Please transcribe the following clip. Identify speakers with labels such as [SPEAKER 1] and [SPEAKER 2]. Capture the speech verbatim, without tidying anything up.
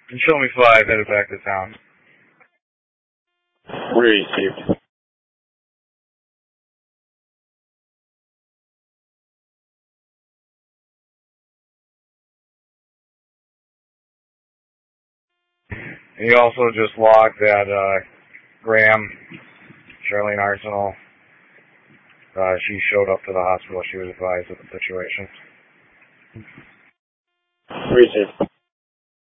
[SPEAKER 1] And show me five, headed back to town.
[SPEAKER 2] Received.
[SPEAKER 1] And you also just logged that uh, Graham, Charlene Arsenal, uh, she showed up to the hospital. She was advised of the situation.
[SPEAKER 2] Received.